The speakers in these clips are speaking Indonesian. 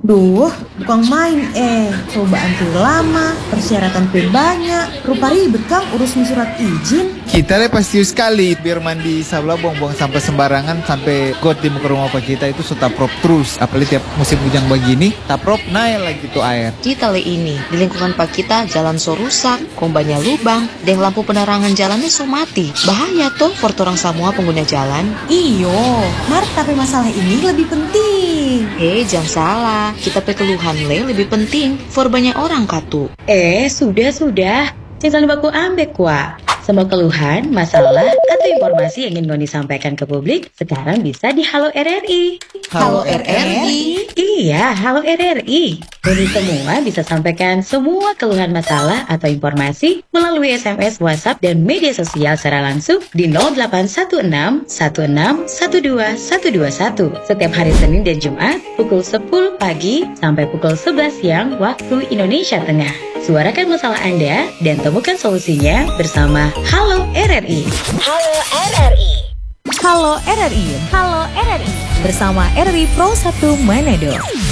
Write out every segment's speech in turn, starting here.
Duh, bukan main coba antri lama, persyaratan pun banyak, rupa ribet Kang urusin surat izin. Kita pasti sekali biar mandi sabla buang-buang sampah sembarangan sampai got di muka rumah pak kita itu sudah prop terus. Apalagi tiap musim hujan begini, tak prop naik lagi tuh air. Kita ini, di lingkungan pak kita jalan so rusak, kombanya lubang, dan lampu penerangan jalannya so mati. Bahaya tuh for orang semua pengguna jalan. Iyo, Mar, tapi masalah ini lebih penting. Jangan salah, kita keluhan lebih penting for banyak orang katu. Sudah. Jangan baku ambek wa. Semua keluhan, masalah, atau informasi yang ingin Ngoni sampaikan ke publik sekarang bisa di Halo RRI. Halo RRI? Iya, Halo RRI. Ngoni semua bisa sampaikan semua keluhan masalah atau informasi melalui SMS, WhatsApp, dan media sosial secara langsung di 0816 16 12 121 setiap hari Senin dan Jumat pukul 10 pagi sampai pukul 11 siang waktu Indonesia Tengah. Suarakan masalah Anda dan temukan solusinya bersama Halo RRI. Halo RRI. Halo RRI. Halo RRI. Bersama RRI Pro 1 Manado.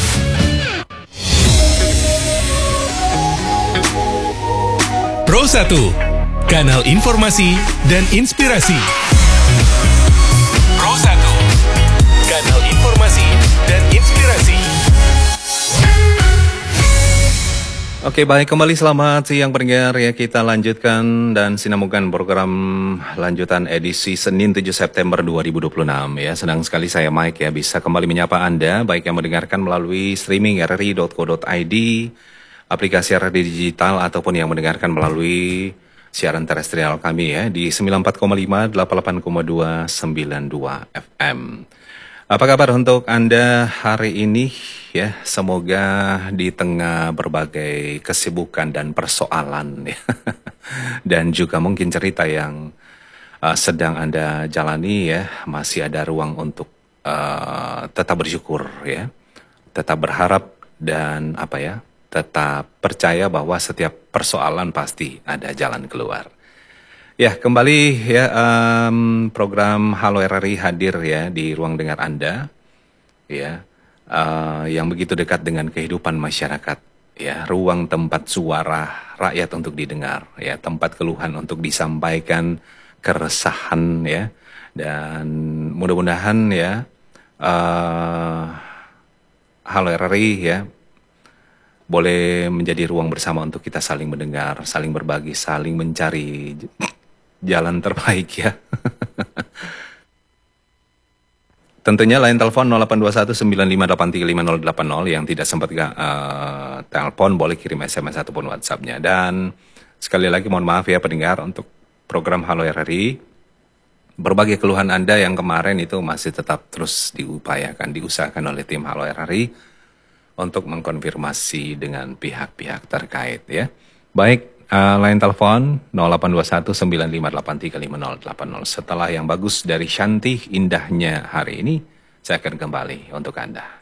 Pro 1, kanal informasi dan inspirasi. Pro 1, kanal informasi dan inspirasi. Oke, baik, kembali selamat siang pendengar ya. Kita lanjutkan dan sinamukan program lanjutan edisi Senin 7 September 2026 ya. Senang sekali saya Mike ya bisa kembali menyapa Anda baik yang mendengarkan melalui streaming rri.co.id, aplikasi RRI digital ataupun yang mendengarkan melalui siaran terestrial kami ya di 94,5, 88,2, 92 FM. Apa kabar untuk Anda hari ini ya? Semoga di tengah berbagai kesibukan dan persoalan ya. Dan juga mungkin cerita yang sedang Anda jalani ya, masih ada ruang untuk tetap bersyukur ya. Tetap berharap dan tetap percaya bahwa setiap persoalan pasti ada jalan keluar. Ya, kembali ya program Halo RRI hadir ya di ruang dengar Anda ya yang begitu dekat dengan kehidupan masyarakat ya, ruang tempat suara rakyat untuk didengar ya, tempat keluhan untuk disampaikan, keresahan ya, dan mudah-mudahan ya Halo RRI ya boleh menjadi ruang bersama untuk kita saling mendengar, saling berbagi, saling mencari jalan terbaik ya. Tentunya line telepon 0821 9583 5080 yang tidak sempat telepon boleh kirim SMS ataupun WhatsApp-nya. Dan sekali lagi mohon maaf ya pendengar untuk program Halo RRI. Berbagai keluhan Anda yang kemarin itu masih tetap terus diusahakan oleh tim Halo RRI untuk mengkonfirmasi dengan pihak-pihak terkait ya. Baik. Line telepon 0821 9583 5080. Setelah yang bagus dari Shanti indahnya hari ini, saya akan kembali untuk Anda.